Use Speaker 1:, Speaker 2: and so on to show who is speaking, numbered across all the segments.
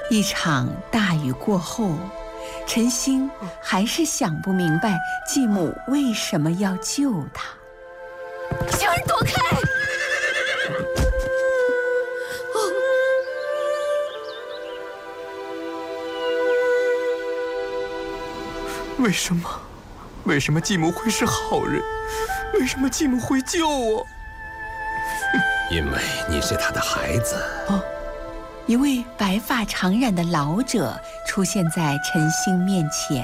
Speaker 1: 一场大雨过后，陈星还是想不明白继母为什么要救他。
Speaker 2: 小人躲开！
Speaker 3: 为什么继母会是好人？为什么继母会救我？
Speaker 4: 因为你是他的孩子。
Speaker 1: 一位白发长髯的老者出现在陈星面前。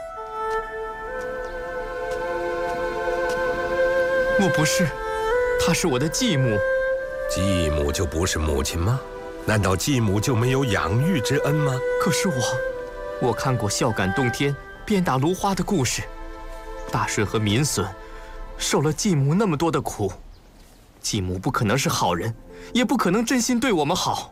Speaker 3: 我不是，她是我的继母。
Speaker 4: 继母就不是母亲吗？难道继母就没有养育之恩吗？
Speaker 3: 可是我看过孝感动天、鞭打芦花的故事，大顺和民损受了继母那么多的苦，继母不可能是好人，也不可能真心对我们好。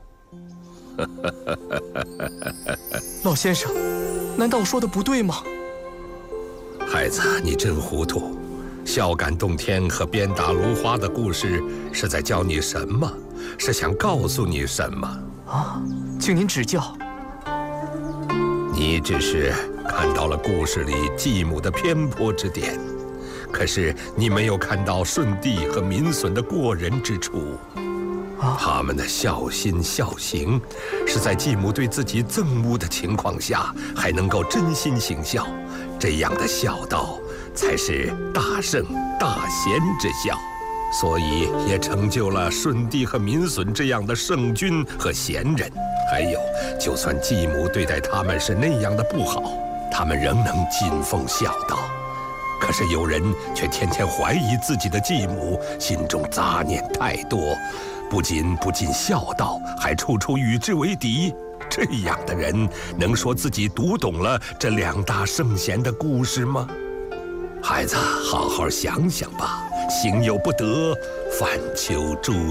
Speaker 3: 老先生，难道我说的不对吗？
Speaker 4: 孩子，你真糊涂。孝感动天和鞭打芦花的故事是在教你什么？是想告诉你什么？
Speaker 3: 请您指教。
Speaker 4: 你只是看到了故事里继母的偏颇之点，可是你没有看到舜帝和民损的过人之处。他们的孝心孝行，是在继母对自己憎恶的情况下，还能够真心行孝，这样的孝道才是大圣大贤之孝，所以也成就了舜帝和民损这样的圣君和贤人。还有，就算继母对待他们是那样的不好，他们仍能尽奉孝道。可是有人却天天怀疑自己的继母，心中杂念太多，不仅不尽孝道，还处处与之为敌。这样的人能说自己读懂了这两大圣贤的故事吗？孩子，好好想想吧。行有不得，反求诸